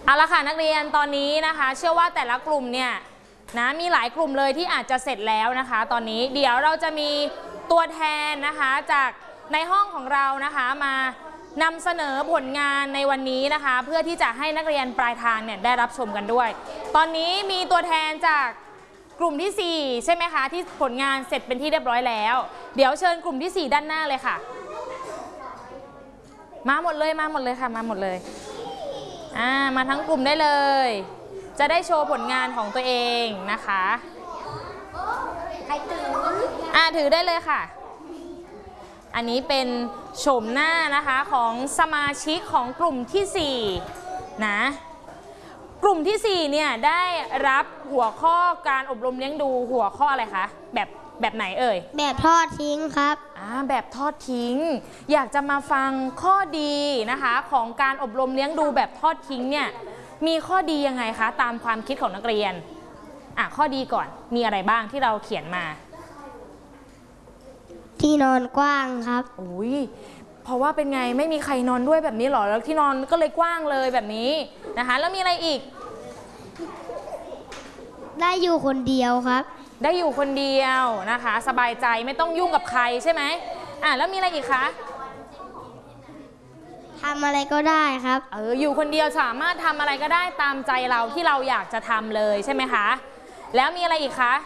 เอาละค่ะนักเรียนตอนนี้นะคะเชื่อว่าแต่ละกลุ่มเนี่ยนะมีหลายกลุ่มเลยที่อาจจะเสร็จแล้วนะคะตอนนี้เดี๋ยวเราจะมีตัวแทนนะคะจากในห้องของเรานะคะมานำเสนอผลงานในวันนี้นะคะเพื่อที่จะให้นักเรียนปลายทางเนี่ยได้รับชมกันด้วยตอนนี้มีตัวแทนจากกลุ่มที่4ใช่ไหมคะที่ผลงานเสร็จเป็นที่เรียบร้อยแล้วเดี๋ยวเชิญกลุ่มที่4ด้านหน้าเลยค่ะมาหมดเลยค่ะมาหมดเลยมาทั้งกลุ่มได้เลยจะได้โชว์ผลงานของตัวเองนะคะใครถือได้เลยค่ะอันนี้เป็นโฉมหน้านะคะของสมาชิกของกลุ่มที่4นะกลุ่มที่4เนี่ยได้รับหัวข้อการอบรมเลี้ยงดูหัวข้ออะไรคะแบบไหนเอ่ยแบบทอดทิ้งครับแบบทอดทิ้งอยากจะมาฟังข้อดีนะคะของการอบรมเลี้ยงดูแบบทอดทิ้งเนี่ยมีข้อดียังไงคะตามความคิดของนักเรียนข้อดีก่อนมีอะไรบ้างที่เราเขียนมาที่นอนกว้างครับเพราะว่าเป็นไงไม่มีใครนอนด้วยแบบนี้หรอแล้วที่นอนก็เลยกว้างเลยแบบนี้นะคะแล้วมีอะไรอีกได้อยู่คนเดียวครับได้อยู่คนเดียวนะคะสบายใจไม่ต้องยุ่งกับใครใช่ไหมแล้วมีอะไรอีกคะทำอะไรก็ได้ครับอยู่คนเดียวสามารถทำอะไรก็ได้ตามใจเราที่เราอยากจะทำเลยใช่ไหมคะแล้วมีอะไรอีกคะ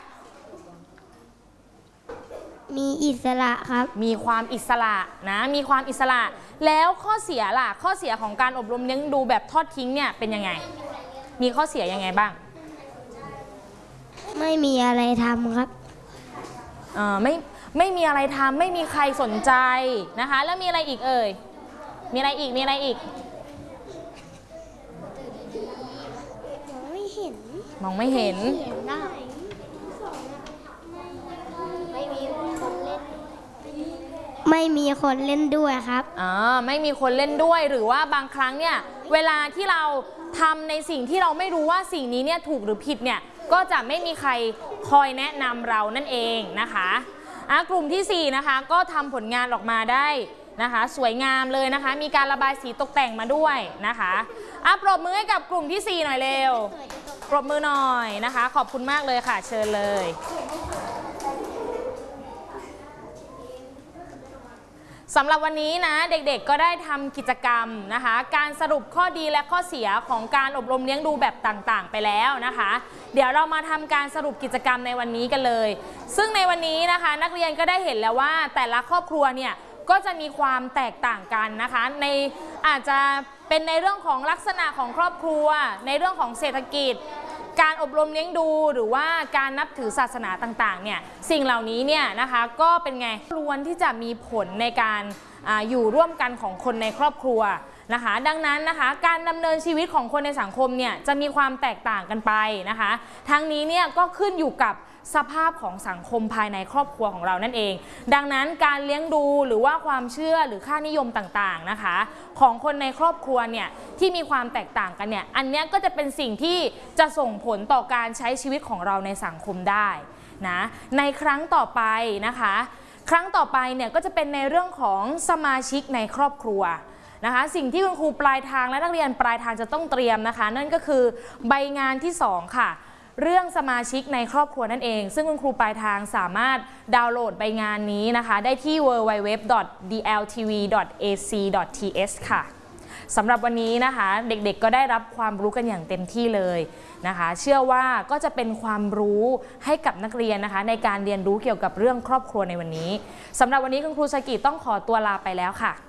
มีอิสระครับมีความอิสระนะมีความอิสระแล้วข้อเสียล่ะข้อเสียของการอบรมเลี้ยงดูแบบทอดทิ้งเนี่ยเป็นยังไงมีข้อเสียยังไงบ้างไม่มีอะไรทำครับไม่มีอะไรทำไม่มีใครสนใจนะคะแล้วมีอะไรอีกเอ่ยมีอะไรอีกมองไม่เห็นไม่เห็นไม่มีคนเล่นด้วยครับไม่มีคนเล่นด้วยหรือว่าบางครั้งเนี่ยเวลาที่เราทำในสิ่งที่เราไม่รู้ว่าสิ่งนี้เนี่ยถูกหรือผิดเนี่ยก็จะไม่มีใครคอยแนะนำเรานั่นเองนะคะกลุ่มที่4นะคะก็ทำผลงานออกมาได้นะคะสวยงามเลยนะคะมีการระบายสีตกแต่งมาด้วยนะคะปรบมือให้กับกลุ่มที่4หน่อยเร็วปรบมือหน่อยนะคะขอบคุณมากเลยค่ะเชิญเลยสำหรับวันนี้นะเด็กๆก็ได้ทำกิจกรรมนะคะการสรุปข้อดีและข้อเสียของการอบรมเลี้ยงดูแบบต่างๆไปแล้วนะคะเดี๋ยวเรามาทำการสรุปกิจกรรมในวันนี้กันเลยซึ่งในวันนี้นะคะนักเรียนก็ได้เห็นแล้วว่าแต่ละครอบครัวเนี่ยก็จะมีความแตกต่างกันนะคะอาจจะเป็นในเรื่องของลักษณะของครอบครัวในเรื่องของเศรษฐกิจการอบรมเลี้ยงดูหรือว่าการนับถือศาสนาต่างๆเนี่ยสิ่งเหล่านี้เนี่ยนะคะก็เป็นไงล้วนที่จะมีผลในการอยู่ร่วมกันของคนในครอบครัวนะคะดังนั้นนะคะการดำเนินชีวิตของคนในสังคมเนี่ยจะมีความแตกต่างกันไปนะคะทั้งนี้เนี่ยก็ขึ้นอยู่กับสภาพของสังคมภายในครอบครัวของเรานั่นเองดังนั้นการเลี้ยงดูหรือว่าความเชื่อหรือค่านิยมต่างๆนะคะของคนในครอบครัวเนี่ยที่มีความแตกต่างกันเนี่ยอันนี้ก็จะเป็นสิ่งที่จะส่งผลต่อการใช้ชีวิตของเราในสังคมได้นะในครั้งต่อไปนะคะครั้งต่อไปเนี่ยก็จะเป็นในเรื่องของสมาชิกในครอบครัวนะคะสิ่งที่คุณครูปลายทางและนักเรียนปลายทางจะต้องเตรียมนะคะนั่นก็คือใบงานที่2ค่ะเรื่องสมาชิกในครอบครัวนั่นเองซึ่งคุณครูปลายทางสามารถดาวน์โหลดใบงานนี้นะคะได้ที่ www.dltv.ac.th ค่ะสำหรับวันนี้นะคะเด็กๆก็ได้รับความรู้กันอย่างเต็มที่เลยนะคะเชื่อว่าก็จะเป็นความรู้ให้กับนักเรียนนะคะในการเรียนรู้เกี่ยวกับเรื่องครอบครัวในวันนี้สำหรับวันนี้คุณครูสกิต้องขอตัวลาไปแล้วค่ะ